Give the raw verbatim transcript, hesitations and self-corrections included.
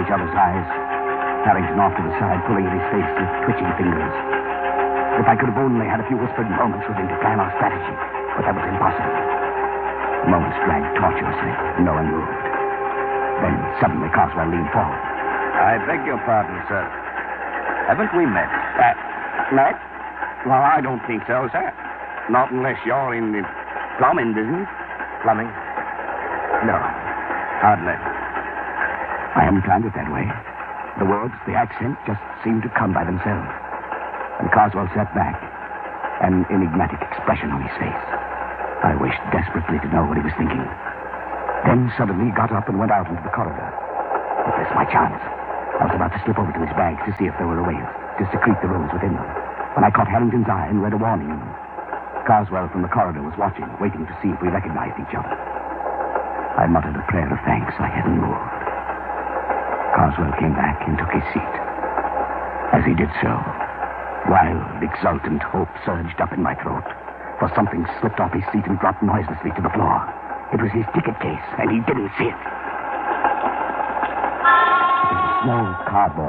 each other's eyes. Harrington off to the side, pulling at his face with twitching fingers. If I could have only had a few whispered moments with him to plan our strategy, but that was impossible. The moments dragged tortuously, no one moved. Then suddenly Carswell leaned forward. I beg your pardon, sir. Haven't we met? Uh, met? Well, I don't think so, sir. Not unless you're in the plumbing business. Plumbing? No, hardly. I hadn't planned it that way. The words, the accent, just seemed to come by themselves. And Carswell sat back, an enigmatic expression on his face. I wished desperately to know what he was thinking. Then suddenly he got up and went out into the corridor. It was my chance. I was about to slip over to his bags to see if there were a way to secrete the rose within them, when I caught Harrington's eye and read a warning in them. Carswell from the corridor was watching, waiting to see if we recognized each other. I muttered a prayer of thanks I hadn't moved. Carswell came back and took his seat. As he did so, wild, exultant hope surged up in my throat, for something slipped off his seat and dropped noiselessly to the floor. It was his ticket case, and he didn't see it. It was a small cardboard